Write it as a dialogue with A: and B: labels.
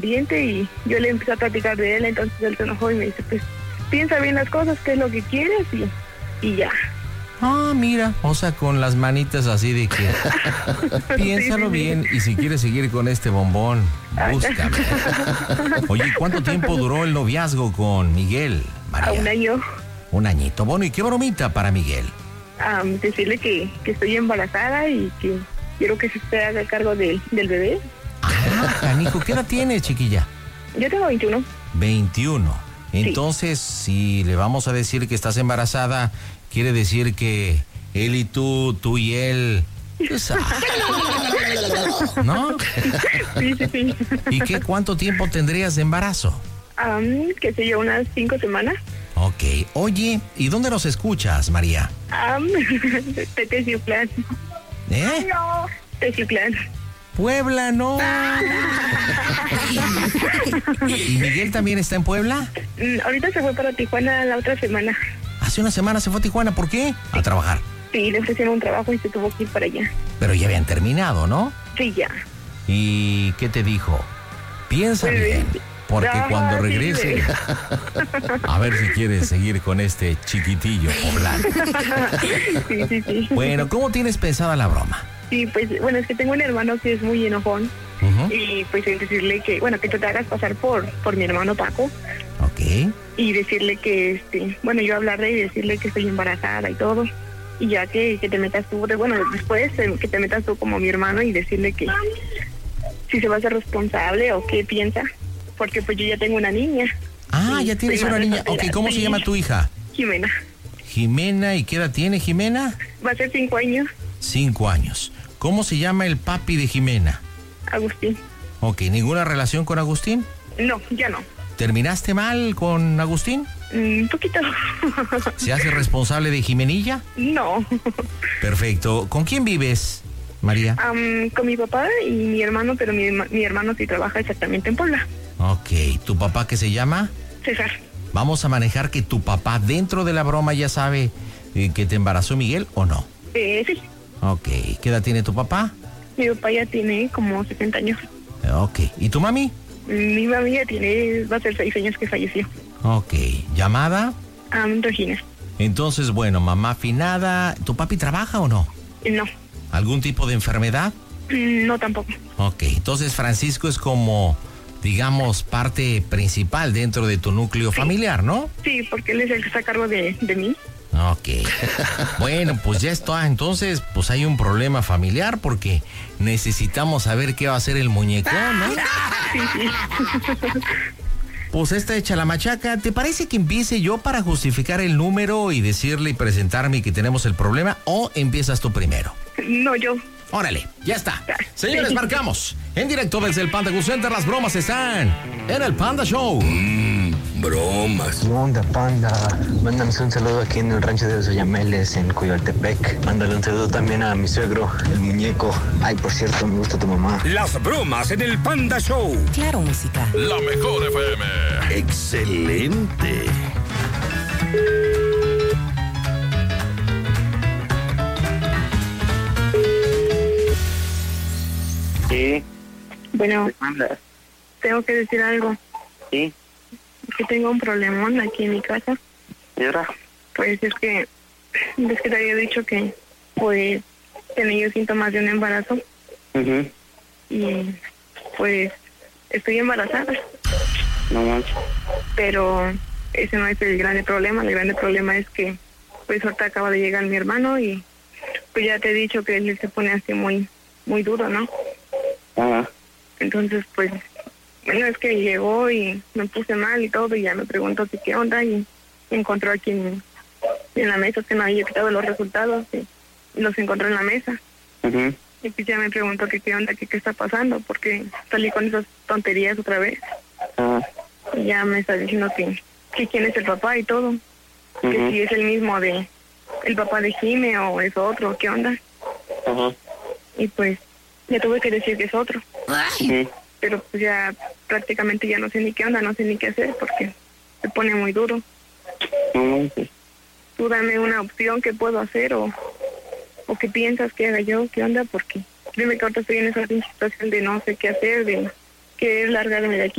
A: diente y yo le empecé a platicar de él, entonces él se enojó y me dice, pues piensa bien las cosas, qué es lo que quieres y ya.
B: Ah, mira, o sea, con las manitas así de que piénsalo
A: Sí.
B: bien y si quieres seguir con este bombón, búscame. Oye, ¿cuánto tiempo duró el noviazgo con Miguel, María?
A: A un año.
B: Un añito. Bueno, ¿y qué bromita para Miguel?
A: Decirle que estoy embarazada y que quiero que se esté haga cargo del bebé.
B: Ah, canijo, ¿qué edad tienes, chiquilla?
A: Yo tengo 21.
B: 21. Entonces, si le vamos a decir que estás embarazada, quiere decir que él y tú y él... pues, ¿no?
A: Sí.
B: ¿Y cuánto tiempo tendrías de embarazo?
A: Que sé yo, unas 5 semanas.
B: Ok. Oye, ¿y dónde nos escuchas, María?
A: De Teciutlán.
B: ¿Eh?
A: No. Teciutlán.
B: Puebla, no. ¿Y Miguel también está en Puebla?
A: Ahorita se fue para Tijuana la otra semana.
B: Hace una semana se fue a Tijuana, ¿por qué? A trabajar.
A: Sí, le ofrecieron un trabajo y se tuvo que ir para allá.
B: Pero ya habían terminado, ¿no?
A: Sí, ya.
B: ¿Y qué te dijo? Piensa
A: Pues,
B: bien, porque
A: ajá,
B: cuando
A: sí,
B: regrese, a ver si quieres seguir con este chiquitillo poblano.
A: Sí.
B: Bueno, ¿cómo tienes pensada la broma?
A: Sí, pues, bueno, es que tengo un hermano que es muy enojón.
B: Uh-huh.
A: Y pues decirle que, bueno, que tú te hagas pasar por mi hermano Paco.
B: Ok.
A: Y decirle que, bueno, yo hablarle y decirle que estoy embarazada y todo. Y ya que te metas tú, bueno, después que te metas tú como mi hermano y decirle que si se va a ser responsable o qué piensa. Porque pues yo ya tengo una niña.
B: Ah, ya tienes una niña. Ok, ¿cómo se llama tu hija?
A: Jimena.
B: Jimena, ¿y qué edad tiene Jimena?
A: Va a ser 5 años.
B: 5 años. ¿Cómo se llama el papi de Jimena?
A: Agustín.
B: Ok, ¿ninguna relación con Agustín?
A: No, ya no.
B: ¿Terminaste mal con Agustín?
A: Un poquito.
B: ¿Se hace responsable de Jimenilla?
A: No.
B: Perfecto. ¿Con quién vives, María?
A: Con mi papá y mi hermano, pero mi hermano sí trabaja exactamente en Puebla.
B: Ok, ¿tu papá qué se llama?
A: César.
B: Vamos a manejar que tu papá dentro de la broma ya sabe que te embarazó Miguel o no.
A: Sí.
B: Ok, ¿qué edad tiene tu papá?
A: Mi papá ya tiene como 70 años.
B: Ok, ¿y tu mami?
A: Mi mami ya va a ser 6 años que falleció.
B: Ok, ¿llamada?
A: Regina.
B: Entonces, bueno, mamá finada, ¿tu papi trabaja o no?
A: No.
B: ¿Algún tipo de enfermedad?
A: No, tampoco.
B: Ok, entonces Francisco es como, digamos, parte principal dentro de tu núcleo familiar, ¿no?
A: Sí, porque él es el que está a cargo de mí.
B: Ok. Bueno, pues ya está. Entonces, pues hay un problema familiar porque necesitamos saber qué va a hacer el muñeco, ¿no?
A: Sí.
B: Pues está hecha la machaca. ¿Te parece que empiece yo para justificar el número y decirle y presentarme que tenemos el problema o empiezas tú primero?
A: No, yo.
B: Órale, ya está. Señores, marcamos. En directo desde el Panda Go Center, las bromas están en el Panda Show.
C: Bromas.
D: ¿Qué onda, Panda? Mándame un saludo aquí en el rancho de los Oyameles, en Coyoltepec. Mándale un saludo también a mi suegro, el muñeco. Ay, por cierto, me gusta tu mamá.
C: Las bromas en el Panda Show.
E: Claro, música.
F: La mejor FM.
C: Excelente.
G: Sí,
A: Bueno,
G: manda.
A: tengo que decir algo.
G: Sí,
A: Que tengo un problemón aquí en mi casa.
G: ¿y ahora?
A: Pues es que te había dicho que pues tenía yo síntomas de un embarazo
G: Ujú.
A: y pues estoy embarazada,
G: No manches.
A: pero ese no es el grande problema. El grande problema es que pues ahorita acaba de llegar mi hermano y pues ya te he dicho que él se pone así muy duro, ¿no?
G: Ajá.
A: Entonces pues bueno, es que llegó y me puse mal y todo y ya me preguntó que qué onda y encontró aquí en la mesa que no había quitado los resultados y los encontró en la mesa.
G: Ujú.
A: Y pues ya me preguntó que qué onda, que qué está pasando, porque salí con esas tonterías otra vez.
G: Ajá.
A: Y ya me está diciendo que quién es el papá y todo. Que
G: Ujú.
A: si es el mismo de el papá de Jime o es otro, qué onda.
G: Ajá.
A: Y pues ya tuve que decir que es otro.
G: Ujú.
A: Pero pues ya prácticamente ya no sé ni qué onda, no sé ni qué hacer porque se pone muy duro.
G: No manches.
A: Tú dame una opción que puedo hacer o qué piensas que haga yo, qué onda, porque dime que ahorita estoy en esa situación de no sé qué hacer, de que largarme de aquí.